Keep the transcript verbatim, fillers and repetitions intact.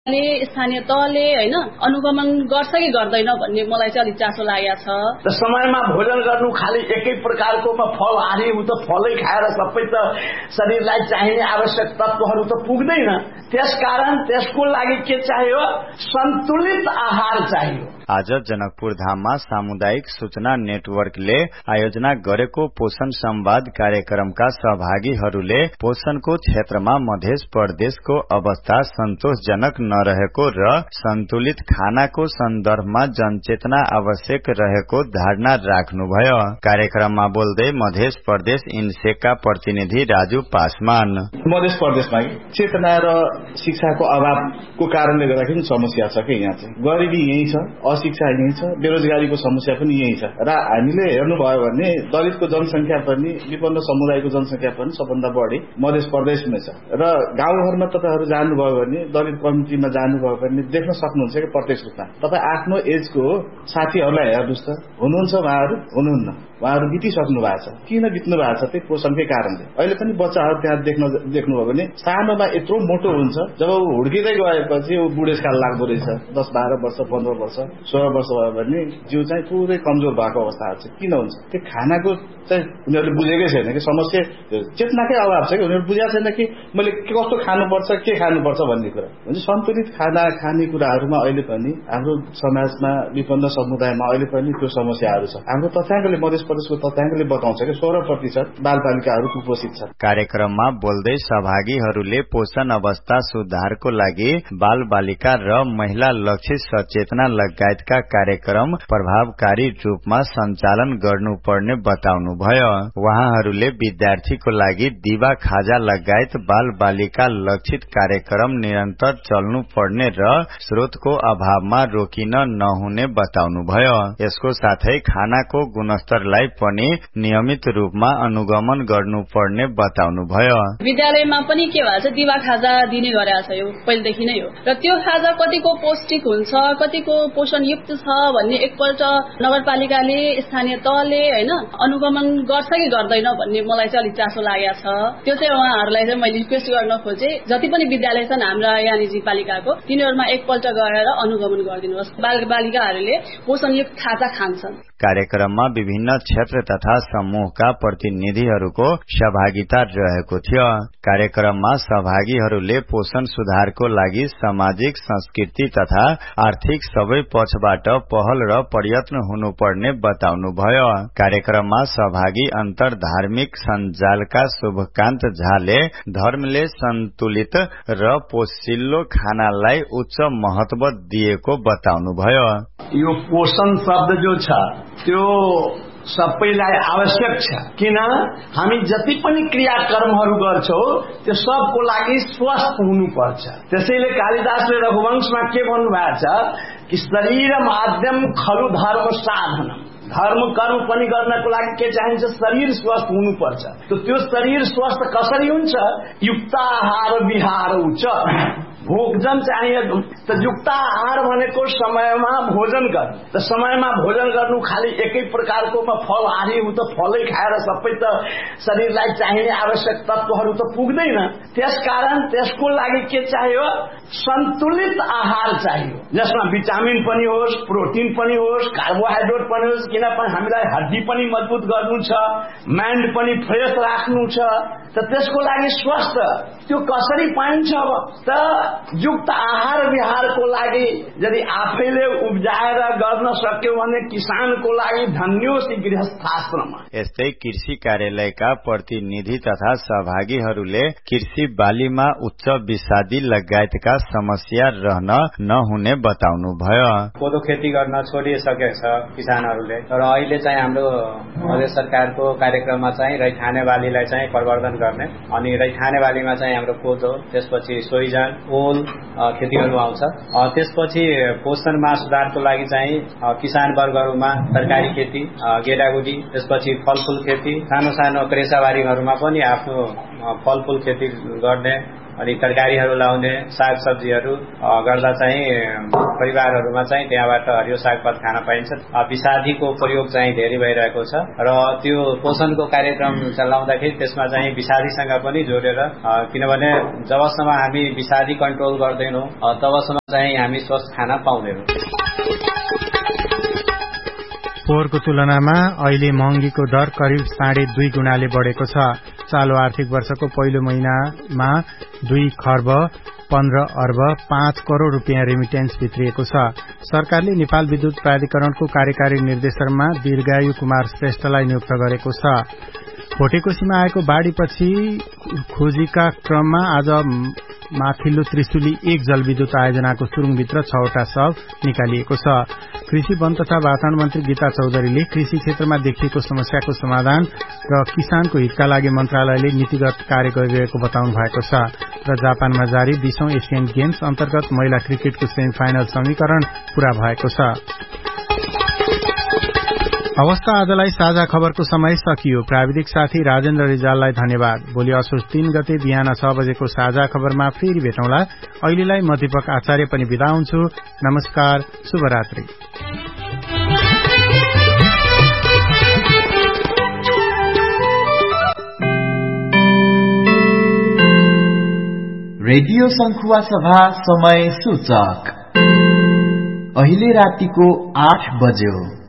स्थानीय तहले हैन अनुगमन गर्छ कि गर्दैन भन्ने मलाई चाहिँ अलि चासो लागेको छ। त समयमा भोजन गर्नु खाली एकै प्रकारको फल हारी उ त फलै खाएर सबै त शरीरलाई चाहिने आवश्यक तत्त्वहरू त पुग्दैन। त्यसकारण त्यसको लागि के चाहियो? सन्तुलित आहार चाहियो। आज जनकपुर धाममा सामुदायिक सूचना नेटवर्कले आयोजना गरेको पोषण संवाद कार्यक्रमका सहभागीहरूले पोषणको क्षेत्रमा मध्य प्रदेशको अवस्था सन्तोषजनक नरहेको र सन्तुलित खानाको सन्दर्भमा जनचेतना आवश्यक रहेको धारणा राख्नुभयो। कार्यक्रममा बोल्दै मध्य प्रदेश इन्सेकका प्रतिनिधि राजु पासवान, मध्य प्रदेशमा चेतना र शिक्षाको अभावको कारणले गर्दाखेरि समस्या छ कि यहाँ चाहिँ गरिबी यही छ, शिक्षा यही छ, बेरोजगारीको समस्या पनि यही छ र हामीले हेर्नुभयो भने दलितको जनसंख्या पनि विपन्न समुदायको जनसंख्या पनि सबभन्दा बढी मध्य प्रदेशमै छ र गाउँघरमा तपाईहरु जानुभयो भने दलित कम्युनिटीमा जानुभयो भने देख्न सक्नुहुन्छ कि प्रत्यक्ष रूपमा तपाई आफ्नो एजको साथीहरुलाई हेर्नुस् त, हुनुहुन्छ उहाँहरु, हुनुहुन्न, उहाँहरु बितिसक्नु भएको छ। किन बित्नु भएको छ? त्यही पोषणकै कारणले। अहिले पनि बच्चाहरु त्यहाँ देख्न देख्नुभयो भने सानोमा यत्रो मोटो हुन्छ, जब ऊ हुर्किँदै गएपछि ऊ बुढेसकाल लाग्दो रहेछ। दस बाह्र वर्ष पन्ध्र वर्ष सोह्र वर्ष भयो भने जिउ चाहिँ पुरै कमजोर भएको अवस्था छ। किन हुन्छ? त्यो खानाको चाहिँ उनीहरूले बुझेकै छैन कि समस्या चेतनाकै अभाव छ कि उनीहरू बुझेको छैन कि मैले कस्तो खानुपर्छ, के खानुपर्छ भन्ने कुरा। हुन्छ सन्तुलित खाना खाने कुराहरूमा अहिले पनि हाम्रो समाजमा विपन्न समुदायमा अहिले पनि त्यो समस्याहरू छ। हाम्रो तथ्याङ्कले मध्य प्रदेशको तथ्याङ्कले बताउँछ कि सोह्र प्रतिशत बालबालिकाहरू कुपोषित छन्। कार्यक्रममा बोल्दै सहभागीहरूले पोषण अवस्था सुधारको लागि बाल बालिका र महिला लक्षित सचेतना लगायतका कार्यक्रम प्रभावकारी रूपमा सञ्चालन गर्नुपर्ने बताउनुभयो। उहाँहरूले विद्यार्थीको लागि दिवा खाजा लगायत बाल बालिका लक्षित कार्यक्रम निरन्तर चल्नुपर्ने र स्रोतको अभावमा रोकिन नहुने बताउनुभयो। यसको साथै खानाको गुणस्तरलाई पनि नियमित रूपमा अनुगमन गर्नुपर्ने बताउनुभयो। विद्यालयमा पनि के भन्छ दिवा खाजा दिने गरेको छ, यो पहिलेदेखि नै हो र त्यो खाजा कतिको पौष्टिक हुन्छ, कतिको पोषणयुक्त छ भन्ने एकपल्ट नगरपालिकाले स्थानीय तहले हैन अनुगमन गर्छ कि गर्दैन भन्ने मलाई चाहिँ अलि चासो लागेको छ। त्यो चाहिँ उहाँहरूलाई चाहिँ मैले रिक्वेस्ट गर्न खोजे, जति पनि विद्यालय छन् हाम्रा यानी पालिकाको तिनीहरूमा एकपल्ट गएर अनुगमन गरिदिनुहोस्, बालबालिकाहरूले पोषणयुक्त खाजा खान्छन्। कार्यक्रममा विभिन्न क्षेत्र तथा समूहका प्रतिनिधिहरूको सहभागिता रहेको थियो। कार्यक्रममा सहभागीहरूले पोषण सुधारको लागि सामाजिक, संस्कृति तथा आर्थिक सबै पक्षबाट पहल र प्रयत्न हुनुपर्ने बताउनुभयो। कार्यक्रममा सहभागी अन्तर धार्मिक सञ्जालका शुभकान्त झाले धर्मले सन्तुलित र पोषिलो खानालाई उच्च महत्व दिएको बताउनुभयो। यो पोषण शब्द जो छ त्यो सबैलाई आवश्यक छ। किन हामी जति पनि क्रियाकर्महरू गर्छौं त्यो सबको लागि स्वस्थ हुनुपर्छ। त्यसैले कालिदासले रघुवंशमा के भन्नुभएको छ कि शरीर माध्यम खलु धर्म साधन। धर्म कर्म पनि गर्नको लागि के चाहिन्छ? शरीर स्वस्थ हुनुपर्छ। त त्यो शरीर स्वस्थ कसरी हुन्छ? युक्ताहार विहार उच्च भोजन चाहिए। त युक्ताहार भनेको समयमा भोजन गर्नु। त समयमा भोजन गर्नु खाली एकै प्रकारको फल हारी उ त फलै खाएर सबै त शरीरलाई चाहिने आवश्यक तत्त्वहरू त पुग्दैन। त्यसकारण त्यसको लागि के चाहियो? सन्तुलित आहार चाहियो, जसमा भिटामिन पनि होस्, प्रोटिन पनि होस्, कार्बोहाइड्रेट पनि होस्। किनभने हामीलाई हड्डी पनि मजबुत गर्नु छ, माइन्ड पनि फ्रेश राख्नु छ। त त्यसको लागि स्वस्थ त्यो कसरी पाइन्छ? त युक्त आहार विहारको लागि यदि आफैले उब्जाएर गर्न सक्यो भने किसानको लागि धन्योसी गृहस्थाश्रम। यस्तै कृषि कार्यालयका प्रतिनिधि तथा सहभागीहरूले कृषि बालीमा उच्च विषादी लगायतका समस्या रहन नहुने बताउनुभयो। कोदो खेती गर्न छोडिसकेको छ किसानहरूले, तर अहिले चाहिँ हाम्रो मध्य सरकारको कार्यक्रममा चाहिँ रैथाने बालीलाई चाहिँ प्रवर्धन गर्ने अनि रैथाने बालीमा चाहिँ हाम्रो कोदो, त्यसपछि सोइजन, ओल खेतीहरू आउँछ। त्यसपछि पोषणमा सुधारको लागि चाहिँ किसान वर्गहरूमा तरकारी खेती, गेडागुडी, त्यसपछि फलफूल खेती, सानो सानो क्रेसाबारीहरूमा पनि आफ्नो फलफूल खेती गर्ने अनि तरकारीहरू लाउने साग सब्जीहरू गर्दा चाहिँ परिवारहरूमा चाहिँ त्यहाँबाट हरियो सागपात खान पाइन्छ। विषादीको प्रयोग चाहिँ धेरै भइरहेको छ र त्यो पोषणको कार्यक्रम चलाउँदाखेरि त्यसमा चाहिँ विषादीसँग पनि जोडेर, किनभने जबसम्म हामी विषादी कन्ट्रोल गर्दैनौँ तबसम्म चाहिँ हामी स्वस्थ खाना पाउँदैनौँ। पोहोरको तुलनामा अहिले महँगीको दर करिब साढे दुई गुणाले बढेको छ। चालु आर्थिक वर्षको पहिलो महिनामा दुई खर्ब पन्ध्र अर्ब पाँच करोड़ रूपियाँ रेमिटेन्स भित्रिएको छ। सरकारले नेपाल विद्युत प्राधिकरणको कार्यकारी निर्देशकमा दीर्घायु कुमार श्रेष्ठलाई नियुक्त गरेको छ। भोटेकोशीमा आएको बाढ़ीपछि खोजीका क्रममा आज माथिल्लो त्रिशुली एक जलविद्युत आयोजनाको सुरुङभित्र छवटा शव निकालिएको छ। कृषि वन तथा वातावरण मन्त्री गीता चौधरीले कृषि क्षेत्रमा देखिएको समस्याको समाधान र किसानको हितका लागि मन्त्रालयले नीतिगत कार्य गरिरहेको बताउनु भएको छ। र जापानमा जारी बीसौं एसियन गेम्स अन्तर्गत महिला क्रिकेटको सेमी फाइनल समीकरण पूरा भएको छ। अवस्था आजलाई साझा खबरको समय सकियो। प्राविधिक साथी राजेन्द्र रिजाललाई धन्यवाद। भोलि असोज तीन गते बिहान छ बजेको साझा खबरमा फेरि भेटौँला। अहिलेलाई म दीपक आचार्य पनि बिदा हुन्छु। नमस्कार, शुभरात्रि। रेडियो संखुवा सभा समय सूचक अहिले रातिको आठ बज्यो।